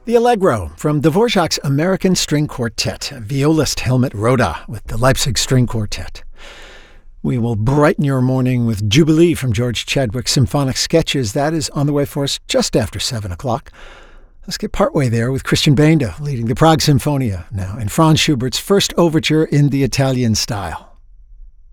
The Allegro from Dvorak's American String Quartet, violist Helmut Roda with the Leipzig String Quartet. We will brighten your morning with Jubilee from George Chadwick's Symphonic Sketches. That is on the way for us just after 7 o'clock. Let's get partway there with Christian Benda leading the Prague Sinfonia now in Franz Schubert's first overture in the Italian style.